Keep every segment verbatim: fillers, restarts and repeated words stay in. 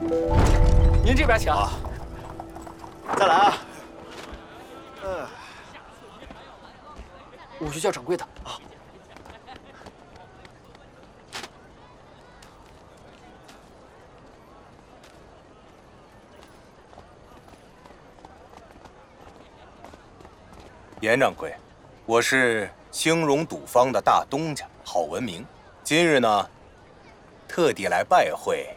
您这边请。 啊、再来啊！嗯， 我去叫掌柜的啊。 严掌柜，我是兴荣赌坊的大东家郝文明，今日呢，特地来拜会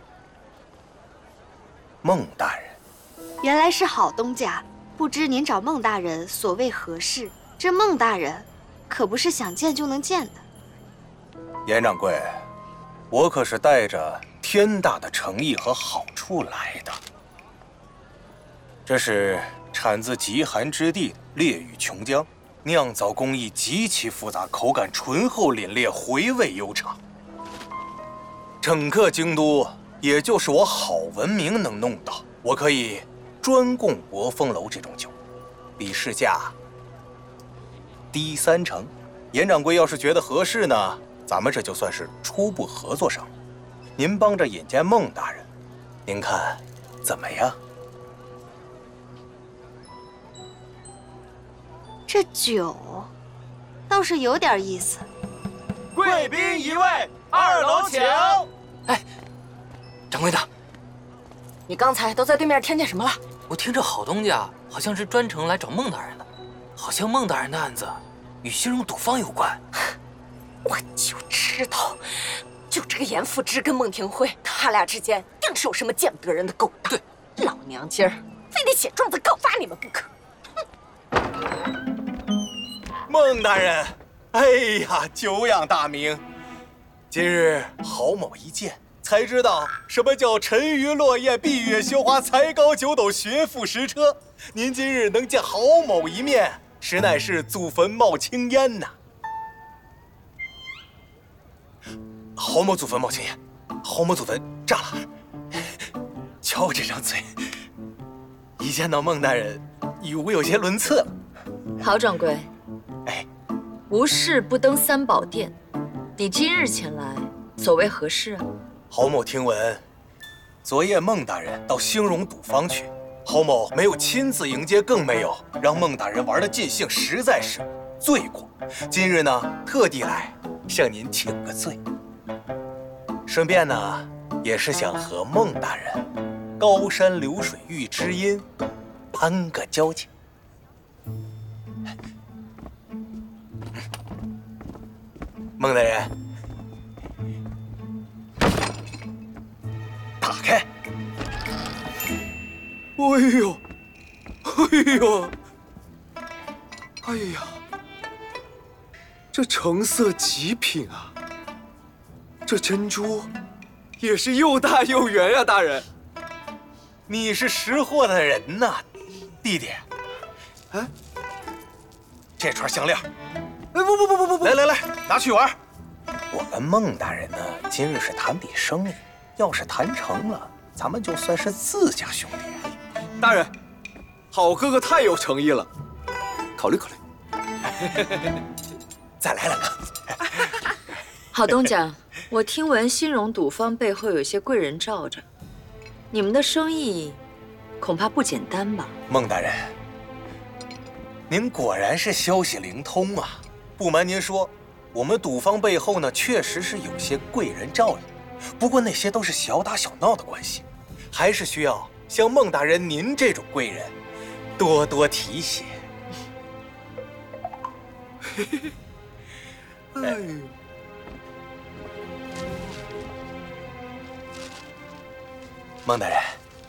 孟大人。 原来是郝东家，不知您找孟大人所谓何事？这孟大人，可不是想见就能见的。 严掌柜，我可是带着天大的诚意和好处来的。这是产自极寒之地烈屿琼浆，酿造工艺极其复杂，口感醇厚凛冽，回味悠长。整个京都，也就是我郝文明能弄到，我可以专供博风楼这种酒，比市价低三成。严掌柜要是觉得合适呢，咱们这就算是初步合作上了。您帮着引荐孟大人，您看怎么样？ 这酒倒是有点意思。 贵宾一位，二楼请。 哎，掌柜的， 你刚才都在对面听见什么了？ 我听着郝东家好像是专程来找孟大人的，好像孟大人的案子与兴荣赌坊有关。 我就知道，就这个严复之跟孟庭辉，他俩之间定是有什么见不得人的勾当。 对， 老娘今儿非得写状子告发你们不可。 孟大人，哎呀，久仰大名。今日郝某一见，才知道什么叫沉鱼落雁、闭月羞花、才高九斗、寻父拾车。您今日能见郝某一面，实乃是祖坟冒青烟呐。郝某祖坟冒青烟，郝某祖坟炸了。瞧我这张嘴，一见到孟大人，语无有些伦次了。 郝掌柜， 哎， 无事不登三宝殿，你今日前来，所谓何事啊？ 郝某听闻，昨夜孟大人到兴荣赌坊去，郝某没有亲自迎接，更没有让孟大人玩得尽兴，实在是罪过。今日呢，特地来向您请个罪，顺便呢，也是想和孟大人高山流水遇知音，攀个交情。孟大人，打开。 哎呦，哎呦，哎呀，这成色极品啊！这珍珠也是又大又圆呀，大人。 你是识货的人呐，弟弟。 哎， 这串项链。 哎，不不不不不不， 来来来，拿去玩。我跟孟大人呢，今日是谈笔生意，要是谈成了，咱们就算是自家兄弟。 大人，好哥哥太有诚意了，考虑考虑。 再来两个。 郝东家，我听闻兴荣赌坊背后有些贵人罩着，你们的生意恐怕不简单吧？ 孟大人，您果然是消息灵通啊！不瞒您说，我们赌坊背后呢，确实是有些贵人照应，不过那些都是小打小闹的关系，还是需要像孟大人您这种贵人多多提携。 哎呦， 孟大人。